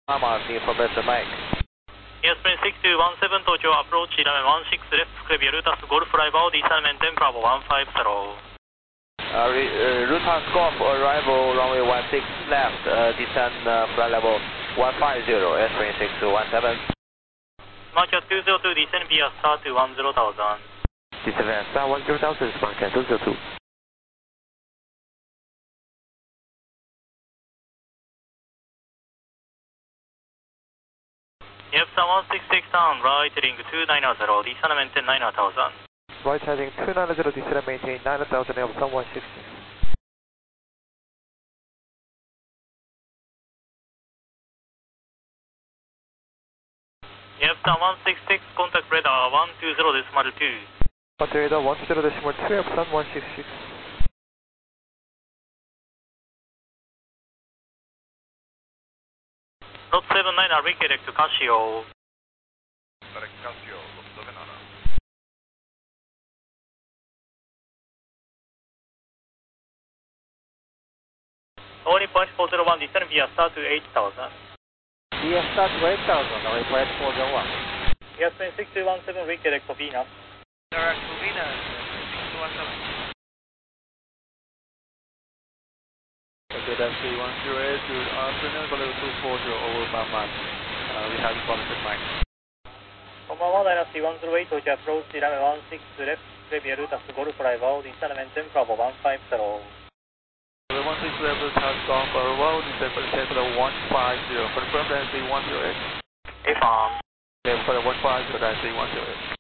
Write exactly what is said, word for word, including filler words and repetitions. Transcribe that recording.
I'm asking for Mister Mike. Airplane six two one seven 東京アプローチラメワンシックスレフトクレビアルータスゴルフライバーディサルメンテンブラボワンファイブゼロ。 Uh, re, uh, Rutan Golf arrival runway one six left, uh, descend uh, flight level one five zero, airplane six two one seven. Market two zero two, descend via star two one zero thousand. Descend via star one zero thousand, market two zero two. Yepsa one six six down, right heading two nine zero, descend maintain nine thousand. Right heading two nine zero, descend maintain nine thousand, Yepsa one six six. Yepsa one six six, contact radar one two zero decimal two. Contact radar one two zero decimal two, Yepsa one six six. Lot seven nine, redirect to Casio. Correct, Casio, lot seven nine. Only point four zero one, descend via star to eight thousand. Via star to eight thousand, only point four zero one. Airplane six two one seven, redirect to Venus. Direct to Venus, six two one seven. Okay, that's three one zero eight, good afternoon, Bolero two four zero over Mama. Uh, we have qualified Mike. こんばんは、ダイナスティone zero eight、東京アプローチラメワンシックスレフトクレビアルータスゴルフライバーディサルメンテンブラボワンファイブゼロ。 The one six level has gone for a while, December December one five zero, confirm that three one zero eight. Affirm. Okay, for the one five zero, that's three one zero eight.